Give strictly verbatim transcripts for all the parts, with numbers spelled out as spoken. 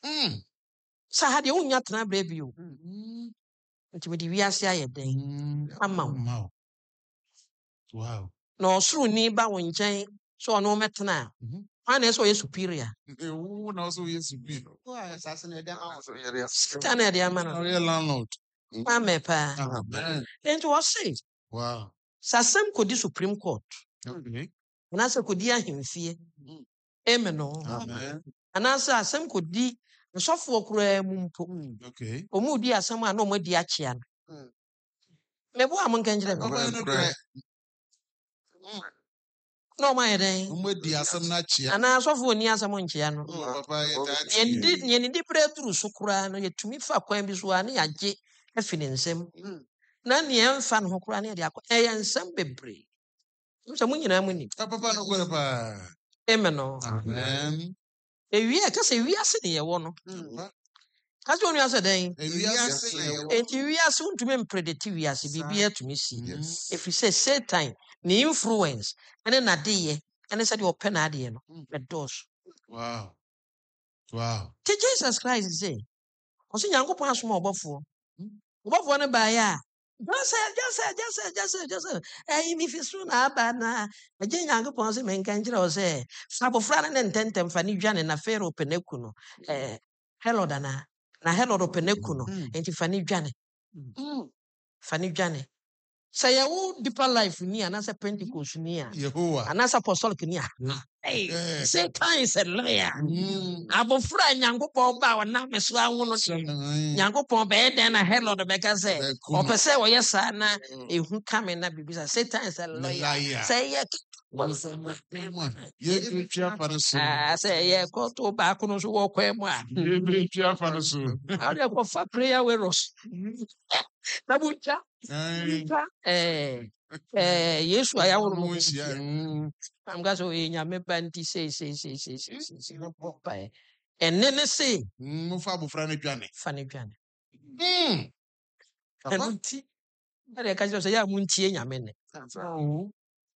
Mm. Sa ha de unya tena baby o. Mm. Nti me di wiase aye den. Mm. Ama wo. Wow. Wow. Na osuru ni ba wo nchen so ono metena. Mhm. Ana so ye superior. Who knows who is superior? Why assassinate them also area? Satan e de ama Are no. you landlord? Ame pa. Amen. Nti wo say Wow. sasem kodi Supreme Court. Okay. Na se kodi ahemfie. Amen no. Amen. Anasa asem kodi nsofo okura mu mpo. Okay. Omu di asem a no mo di achia no. Me bo am nkanjire no. Papa no kra. No ma yeden. Umwe di asem na chia. Ana asofo oni asem nchia no. Oh, papa ye that. Yendi yendi di breakthrough so kura no yetumi fa kwan bi so a na yagye afi ne nsem. Na ne emfa no kura na de akọ e nsem bebre. So mo nyina mo ni. Papa no kra pa. Amen no. Amen. Ewie ka se wi ase ne ye wo no. Ka se onu ase den. Ewi ase na ye. Enti wi ase untumi mpredict wi ase bibia tumi si. Yes. If you say Satan ne influence ene na de ye ene se de open na de no. The doors. Wow. Wow. Ti Jesus Christ say. Osi Nyankopon asoma obofo. Obofo ne ba ya. Just just just just just eh mi fi so na aba na agye Nyankopon se men kan kire o se sabofra ne ntentem fa ne dwane na Pharaoh peneku no eh Herod na na Herod peneku no enti fa ne dwane fa ne dwane say you deeper life ni anasa Pentecost ni a Yehovah. anasa apostolic ni a hey Eh. Satan is a liar Mm. abofra Nyankopon ba wa na meso anwo no de Mm. Nyankopon be den na Herod be ka say Bekum. opese wo yesa na ehu kame na bibisa Satan is a liar Liar. say ye Ye bi tia fa no so. ah say ye ko to ba ko no so wo kwemu a Ye bi tia fa no so. how they go for prayer we ros na bucha Eh. eh eh Yesu ayawo Mo mo sia. I'm going to say, "Nyame banti say say say say say say say no papa." And then they say, Mo fa abofra no dwane. "Fani dwane." Mm. And ti, na dey ka say ya muntie Nyame ne. Oh.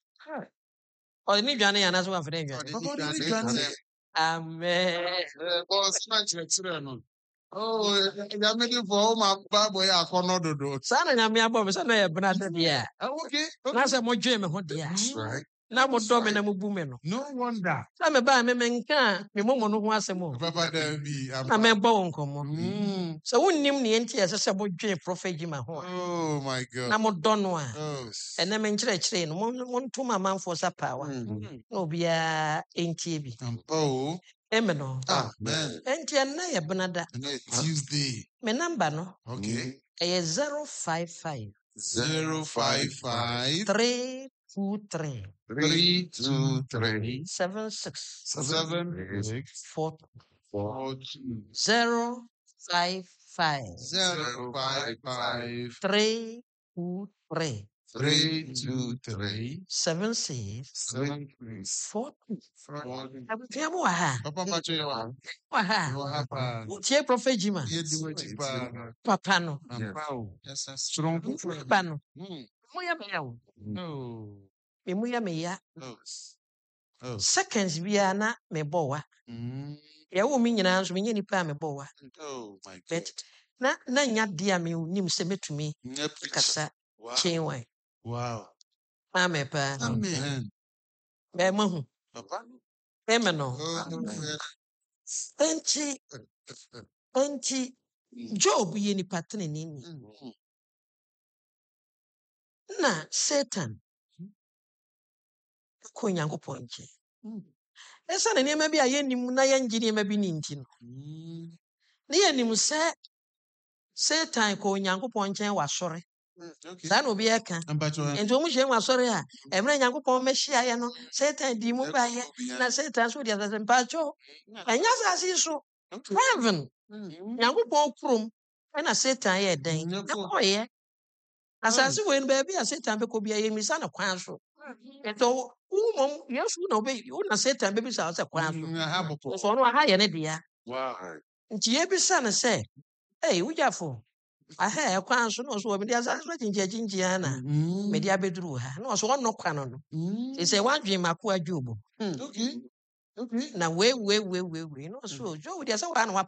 O ni dwane ya na so wa fere dwane. Papa no dwane. Amen. Eh, boss na chire no. Oh, ya me di for ma Bible ya akono dodo. Sa na Nyame abo me sa na ye bena de dia. Oh, okay. Na say mo dwe me ho dia. That's right. Na mo do me na mo bu me no. No wonder. Sa me ba me me nka me mo mo no ho asem o. Papa there be. Na me bo won komo. Mm. So wonnim ne enti ese se mo dwe prophet Jima ho. Oh my God. Na mo do no a. Oh. And then menkyerɛ kyerɛ no monto ma manfo sa power na obia entie bi Oh. amen no Amen. enti na yɛ benada And it's Tuesday. me number no Okay. ɛyɛ zero five five Zero five five three two three three two three seven six seven six four four two zero five five zero five five three two three three two three seven six seven six four four. abusua mo wɔ ha Papa Pacho you are. wɔ ha You are papa. wotie prophet Jima You do what you pa. papa no Papa. Yes, that's strong. ba no Mm. mo yɛ me ya wo Oh. me mo yɛ me ya Oh. Oh. seconds biara na me bɔ wa Mm. yɛ wo me nyinaa nso me nyɛ nipa a me bɔ wa Oh my God. but na na nya de a me nim sɛ metumi Yep. kasa Wow. chain wan Wow. ma me pa Amen. me ma hu Papa. me me no Oh. enti enti Job yɛ nipa tenene ni Mm. na Satan kɔ Nyankopɔn nkyɛn ɛsɛ na nneɛma bi a yɛnim na yɛngye nneɛma bi ne nti no Mm. na yɛnim sɛ Satan kɔ Nyankopɔn nkyɛn wɔ asɔre Okay. saa na obi ɛka Ampacho. nti ɔmo hyɛ mu asɔre a ɛmmerɛ Nyankopɔn mɛhyiaeɛ no Satan di mu baeɛ na Satan so de asase mpakyɛw ɛnyɛ asase yi so heaven Nyankopɔn kurom ɛna Satan yɛ dɛn ɛkɔɔyɛ asase wei no baabi a Satan bɛkɔ bia yɛmmisa no kwan so nti womom Yesu na wobɛ wo na Satan bɛbisa wo sɛ kwan so nso ɔno aha yɛ ne dea Wow. nti yɛbisa no sɛ ei wogyafo aha yɛ kwan so na ɔso wɔ mede asase so akyinkyia na mede abɛduru wo ha na ɔso ɔnnɔ kwan no no nti sɛ woadwen mako adwo bo Okay. Okay. na wei wei wei wei wei na ɔso Job deɛ sɛ wɔa na